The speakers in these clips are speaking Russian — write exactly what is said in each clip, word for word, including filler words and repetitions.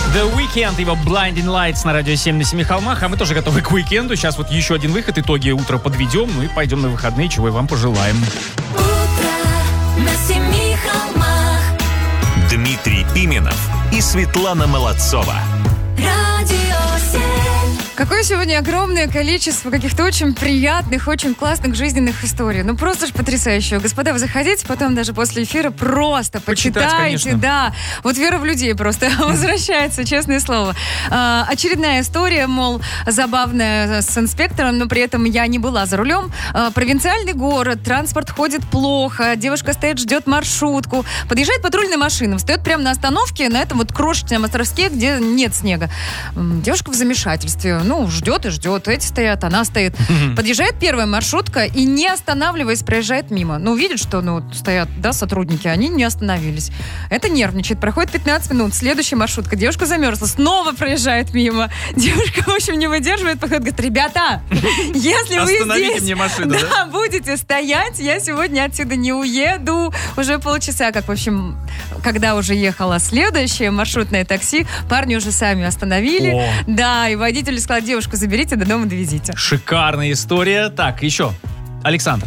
The Weeknd, его Blinding Lights на радио семь на Семи холмах. А мы тоже готовы к уикенду. Сейчас вот еще один выход, итоги утра подведем. Ну и пойдем на выходные, чего и вам пожелаем. Утро на Семи холмах. Дмитрий Пименов и Светлана Молодцова. Радио семь. Какое сегодня огромное количество каких-то очень приятных, очень классных жизненных историй. Ну, просто ж потрясающе. Господа, вы заходите потом даже после эфира, просто Почитать, почитайте. конечно. Да. Вот вера в людей просто возвращается, честное слово. А, очередная история, мол, забавная с инспектором, но при этом я не была за рулем. А, провинциальный город, транспорт ходит плохо, девушка стоит, ждет маршрутку. Подъезжает патрульная машина, встает прямо на остановке, на этом вот крошечном островке, где нет снега. М, Девушка в замешательстве. Ну, ждет и ждет. Эти стоят, она стоит. Подъезжает первая маршрутка и, не останавливаясь, проезжает мимо. Ну, видит, что ну, стоят, да, сотрудники, они не остановились. Это нервничает. Проходит пятнадцать минут. Следующая маршрутка. Девушка замерзла. Снова проезжает мимо. Девушка, в общем, не выдерживает. Подходит, говорит: ребята, если вы Остановите здесь мне машину, да? да, будете стоять, я сегодня отсюда не уеду. Уже полчаса, как, в общем, когда уже ехало следующее маршрутное такси, парни уже сами остановили. О. Да, и водитель сказал: девушку заберите, до дома довезите. Шикарная история. Так, еще. Александр.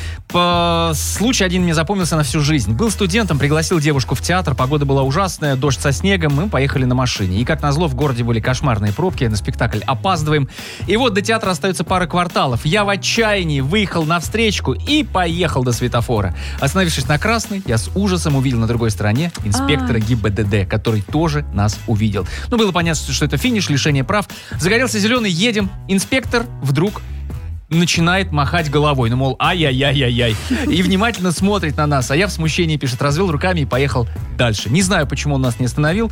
По... Случай один мне запомнился на всю жизнь. Был студентом, пригласил девушку в театр. Погода была ужасная, дождь со снегом. Мы поехали на машине. И, как назло, в городе были кошмарные пробки. На спектакль опаздываем. И вот до театра остается пара кварталов. Я в отчаянии выехал навстречку и поехал до светофора. Остановившись на красный, я с ужасом увидел на другой стороне инспектора ГИБДД, который тоже нас увидел. Ну, было понятно, что это финиш, лишение прав. Загорелся зеленый, едем. Инспектор вдруг начинает махать головой. Ну, мол, ай-яй-яй-яй-яй. И внимательно смотрит на нас. А я в смущении, пишет, развел руками и поехал дальше. Не знаю, почему он нас не остановил.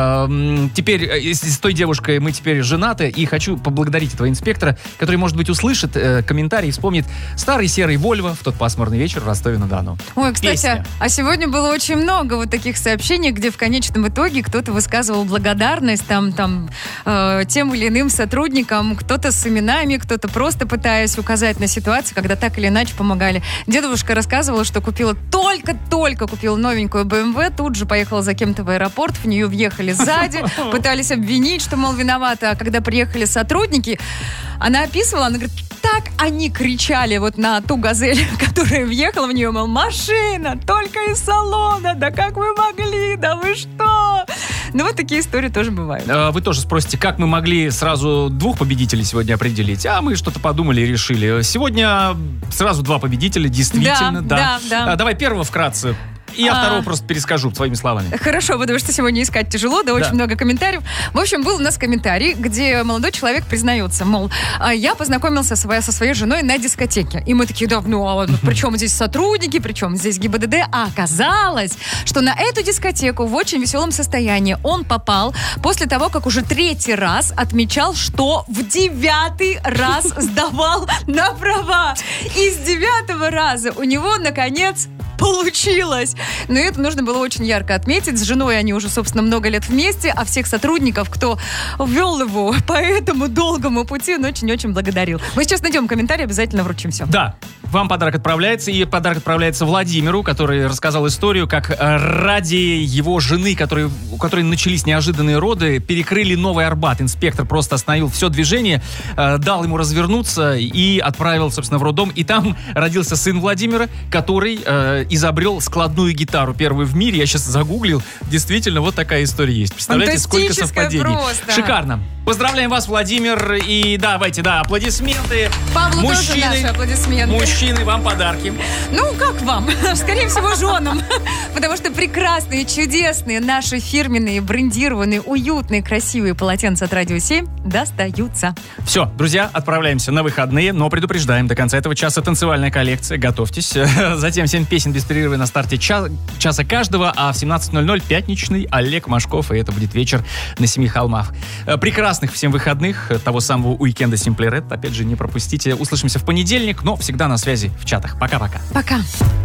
Эм, теперь э, с, с той девушкой мы теперь женаты. И хочу поблагодарить этого инспектора, который, может быть, услышит э, комментарий и вспомнит старый серый Вольво в тот пасмурный вечер в Ростове-на-Дону. Ой, кстати, Песня. а сегодня было очень много вот таких сообщений, где в конечном итоге кто-то высказывал благодарность там, там, э, тем или иным сотрудникам, кто-то с именами, кто-то просто пытаясь указать на ситуацию, когда так или иначе помогали. Дедушка рассказывала, что купила только-только купила новенькую бэ эм вэ, тут же поехала за кем-то в аэропорт, в нее въехали сзади, пытались обвинить, что, мол, виновата. А когда приехали сотрудники, она описывала, она говорит: так они кричали вот на ту газель, которая въехала в нее, мол, машина, только из салона, да как вы могли, да вы что? Ну, вот такие истории тоже бывают. Э, Вы тоже спросите, как мы могли сразу двух победителей сегодня определить? А мы что-то подумали и решили. Сегодня сразу два победителя, действительно, да. Да, да, да. А, давай первого вкратце. И я А. второго просто перескажу своими словами. Хорошо, потому что сегодня искать тяжело, да, очень Да. много комментариев. В общем, был у нас комментарий, где молодой человек признается, мол, «А я познакомился со своей, со своей женой на дискотеке». И мы такие: да, ну, а при чем здесь сотрудники, при чем здесь ГИБДД? А оказалось, что на эту дискотеку в очень веселом состоянии он попал после того, как уже третий раз отмечал, что в девятый раз сдавал на права. И с девятого раза у него, наконец, получилось. Но это нужно было очень ярко отметить. С женой они уже, собственно, много лет вместе, а всех сотрудников, кто вел его по этому долгому пути, он очень-очень благодарил. Мы сейчас найдем комментарий, обязательно вручим все. Да, вам подарок отправляется, и подарок отправляется Владимиру, который рассказал историю, как э, ради его жены, который, у которой начались неожиданные роды, перекрыли Новый Арбат. Инспектор просто остановил все движение, э, дал ему развернуться и отправил, собственно, в роддом. И там родился сын Владимира, который э, изобрел складную гитару, первую в мире. Я сейчас загуглил. Действительно, вот такая история есть. Представляете, сколько совпадений. Просто. Шикарно. Поздравляем вас, Владимир. И давайте, да, аплодисменты. Павлу тоже Мужчины, наши аплодисменты. Мужчины, вам подарки. Ну, как вам? Скорее всего, женам. Потому что прекрасные, чудесные, наши фирменные, брендированные, уютные, красивые полотенца от Радио семь достаются. Все, друзья, отправляемся на выходные, но предупреждаем, до конца этого часа танцевальная коллекция. Готовьтесь. Затем семь песен без перерыва на старте ча- часа каждого, а в семнадцать ноль ноль пятничный Олег Машков, и это будет вечер на Семи холмах. Прекрасных всем выходных, того самого уикенда Simply Red. Опять же, не пропустите. Услышимся в понедельник, но всегда на связи в чатах. Пока-пока. Пока.